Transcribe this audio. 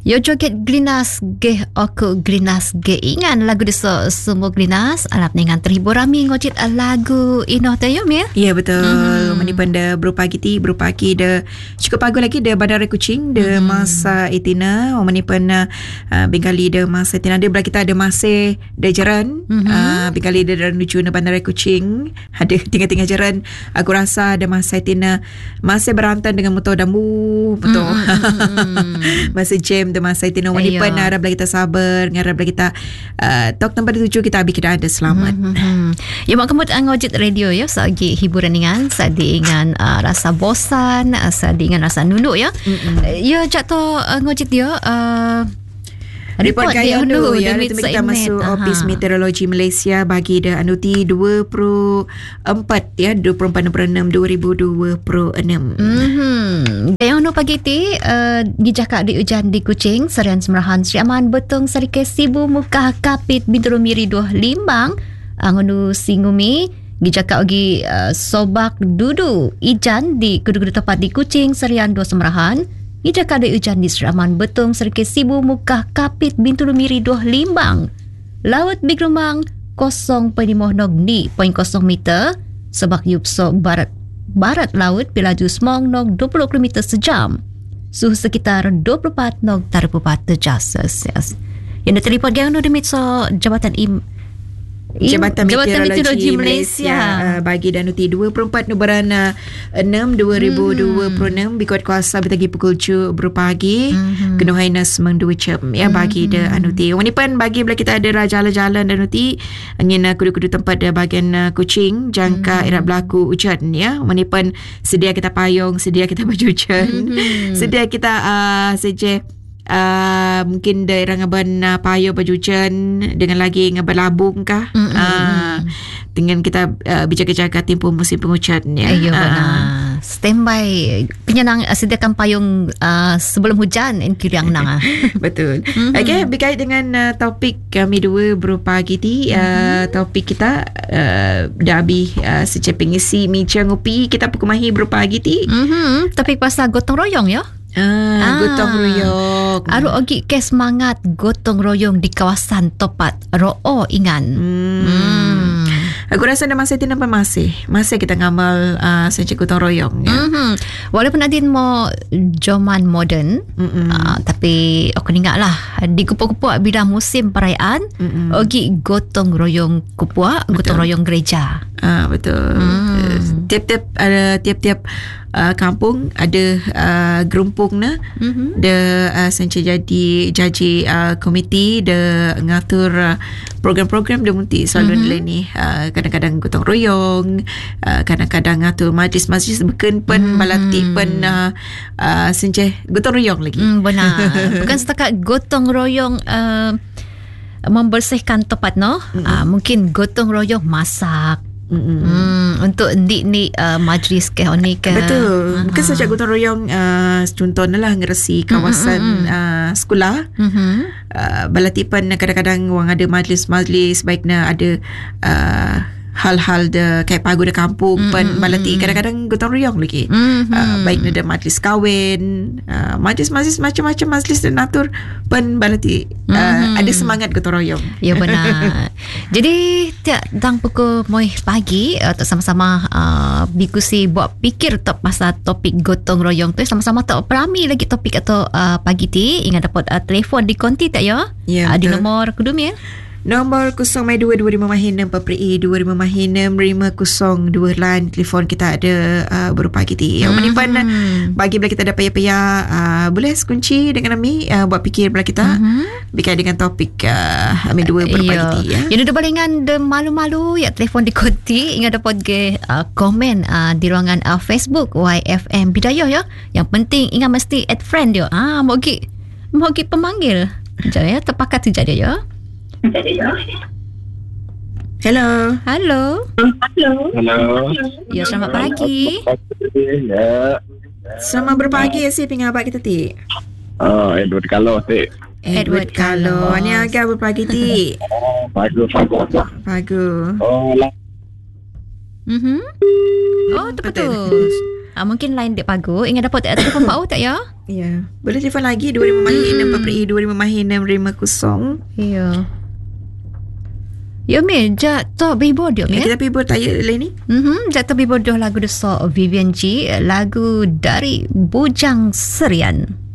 Yo joget glinas ge aku glinas ge ingan lagu desa semua glinas alap dengan terhibur rami ngocit lagu inoh tayo Mil. Ya betul. Menipun de berupa pagi de cukup pagi lagi de Bandar Kuching de masa itina menipun bingkali de masa itina de belah kita ada masih de jaran bingkali de menuju ne Bandar Kuching ada tinggal jaran aku rasa de masa itina masih berantan dengan motor dambu betul. Masih jam de masa itina menipun harap kita sabar harap kita tok tempat tuju kita habis kita ada selamat. Ya mak kemut ngojit radio ya sagi hiburan dengan sadi ingan rasa bosan sadi ingan rasa nunduk ya. Ya jatuh ngojit dia report gaya dulu ya. Nanti kita masuk Office Meteorologi Malaysia bagi dah anuti 24 ya 24 November 2026. Gaya anu pagi ti di jakak di hujan di Kuching Serian Semerahan Sri Aman Betong Sarike Sibu Muka Kapit Bintulu Miri 2 Limbang angunu Singumi gijakak gi Sobak Dudu Ijan di kudu-kudu tempat di Kuching Serian 2 Semerahan gijakak di hujan di Sri Aman Betong Sarike Sibu Muka Kapit Bintulu Miri 2 Limbang Laut Bigrumang 0.0 meter Sebak Yupso Barat Laut Pilaju Semong 20 km sejam suhu sekitar 24 darjah Celsius. Yang terlipat gaya demit so Jabatan Meteorologi Malaysia bagi danuti 24 November 6 2026 bikot kuasa betagi pukul 7 berpagi kena hainas meng 2 jam ya bagi da anuti wanipan bagi bila kita ada jalan-jalan danuti angin kudu-kudu tempat da bahagian Kuching jangka irap berlaku hujan ya wanipan sedia kita payung sedia kita baju hujan sedia kita seje mungkin daerah ngaban payo baju hujan dengan lagi ngaban labung kah dengan kita berjaga-jaga tempoh musim penghujan ya. Standby penyenang sediakan payung sebelum hujan kiriang nang. Betul. Okey berkait dengan topik kami dua berupa giti topik kita dah habis sejak pengisi meja ngopi kita pukumahi berupa giti. Topik pasal gotong royong ya. Gotong royong. Aru ogi ke semangat gotong royong di kawasan Topat Ro'o ingan. Aku rasa dah masih tidak masih kita ngamal sejak gotong royong ya. Walaupun nanti mau zaman moden tapi aku ingat lah di kupuk-kupuk bila musim perayaan ogi gotong royong kupuk gotong royong gereja. Betul. Tiap-tiap kampung ada gerumpung na de senca jadi jaji komiti de ngatur program-program de munti selalu ni kadang-kadang gotong royong kadang-kadang ngatur majlis-majlis beken pen balati pen senca gotong royong lagi benar bukan setakat gotong royong membersihkan tempat mungkin gotong royong masak untuk ni majlis ke ni ke betul bukan saja gotong royong contohnya lah ngeresi kawasan sekolah balatipan kadang-kadang orang ada majlis-majlis baiknya ada hal-hal de kayak pagu de kampung pen balati kadang-kadang gotong royong lagi baiknya ada majlis kahwin majlis-majlis macam-macam majlis dan atur pen balati ada semangat gotong royong ya benar. Jadi tiap tang pukul moi pagi untuk sama-sama diskusi buat fikir pasal topik gotong royong tu sama-sama tak perami lagi topik atau pagi ti ingat dapat telefon di konti tak ya di nomor kedua ya. Nombor 0225 PPI 25 502 line telefon kita ada berupa kita. Menipan bagi bila kita ada payah-payah boleh kunci dengan kami buat fikir bila kita berkait dengan topik kami dua berupa kita ya. Yang ada balingan de malu-malu ya telefon di konti ingat dapat komen di ruangan Facebook YFM Bidayah ya. Yang penting ingat mesti add friend dia. Mau gi pemanggil. Jangan ya terpakat saja dia ya. Hello. Ya, selamat pagi. Selamat berpagi ya si pingin abak kita ti. Edward Carlos ti. Edward Carlos. Ni agak berpagi ti. Bagus. Oh, Oh, betul. Mungkin lain dek pagu. Ingat dapat telefon Pak tak ya? Ya. Boleh telefon lagi 25 mahir 6 Papri 25 mahir 650. Ya. Ya Min, jat tak berbodoh Ya, kita pergi bertanya lain ni. Jat tak berbodoh lagu desa Vivian G, lagu dari Bujang Serian.